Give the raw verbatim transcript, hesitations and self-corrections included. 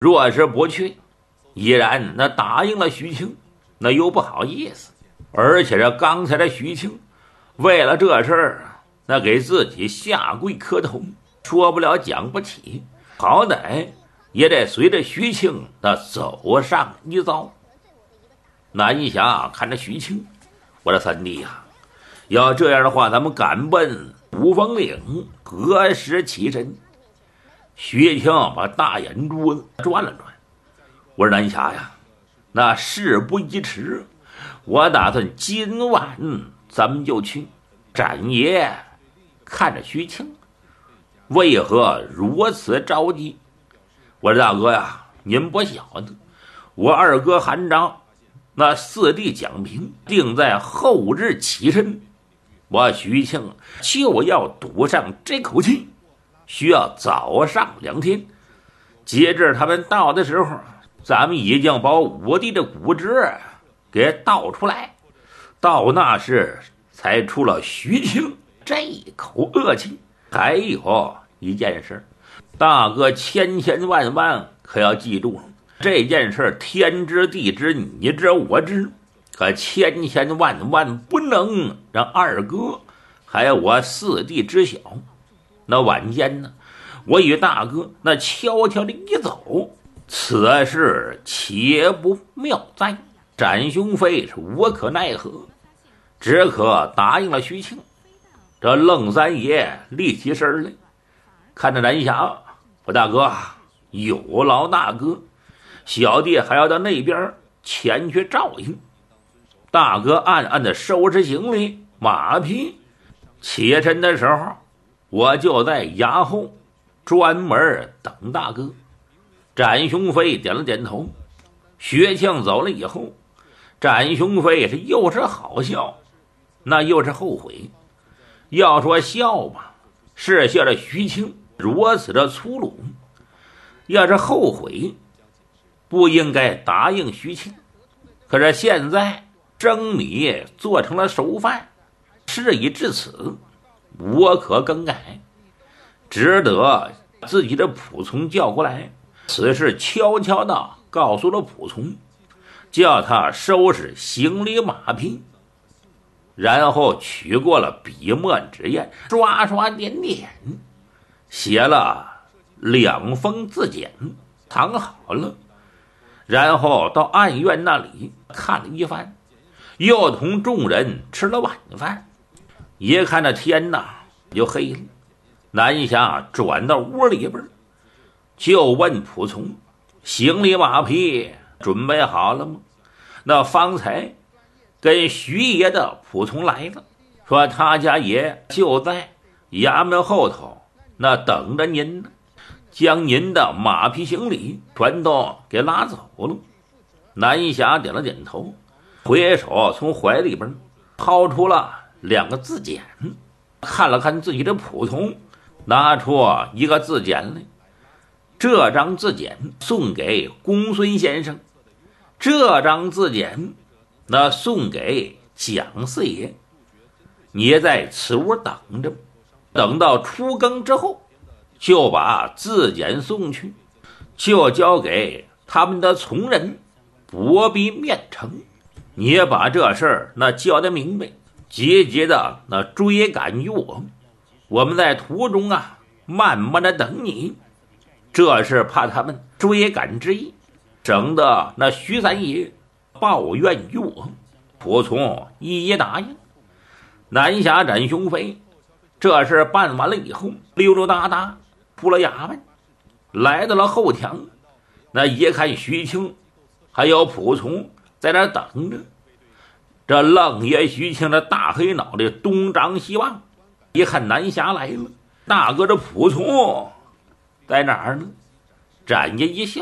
若是不去，依然那答应了徐庆，那又不好意思。而且这刚才的徐庆为了这事儿，那给自己下跪磕头，说不了讲不起，好歹也得随着徐庆那走上一遭。南霞看着徐庆，我的三弟呀、啊，要这样的话，咱们赶奔五峰岭，何时起身？徐庆把大眼珠子转了转，我说南霞呀，那事不宜迟，我打算今晚咱们就去。展爷看着徐庆，为何如此着急？我说大哥呀，您不晓得，我二哥韩章那四弟蒋平定在后日起身，我徐庆就要赌上这口气，需要早上两天。截至他们到的时候，咱们已经把五弟的骨折给倒出来，到那时才出了徐庆这口恶气。还有一件事，大哥千千万万可要记住了，这件事天知地知你知我知，可千千万万不能让二哥还有我四弟知晓。那晚间呢，我与大哥那悄悄的一走，此事且不妙哉。展雄飞是无可奈何，只可答应了徐庆。这愣三爷立起身来，看着南霞，我大哥有劳大哥，小弟还要到那边前去照应。大哥暗暗的收拾行李马匹，起身的时候，我就在衙后专门等大哥。展雄飞点了点头。薛庆走了以后，展雄飞是又是好笑，那又是后悔。要说笑吧，是笑着徐庆如此的粗鲁；要是后悔，不应该答应徐庆。可是现在蒸米做成了熟饭，事已至此，无可更改，只得自己的仆从叫过来。此事悄悄地告诉了仆从，叫他收拾行李马匹，然后取过了笔墨纸砚，刷刷点点写了两封字简，藏好了，然后到暗院那里看了一番，又同众人吃了晚饭。一看那天呐就黑了，南霞转到屋里边，就问仆从，行李马匹准备好了吗？那方才跟徐爷的仆从来了，说他家爷就在衙门后头那等着您呢，将您的马匹行李全都给拉走了。南霞点了点头，回手从怀里边掏出了两个字简，看了看自己的仆从，拿出一个字简来，这张字简送给公孙先生，这张字简那送给蒋四爷，你在此屋等着，等到出更之后，就把字简送去，就交给他们的从人，不必面呈。你也把这事儿那交代明白，积极的那追赶于我，我们在途中啊慢慢的等你。这是怕他们追赶之意，省得那徐三爷抱怨于我。仆从一一答应。南霞展雄飞这事办完了以后，溜溜达达出了衙门，来到了后墙。那一看徐庆还有仆从在那等着，这愣爷徐庆的大黑脑袋东张西望，一看南霞来了，大哥这仆从在哪儿呢？展爷一笑，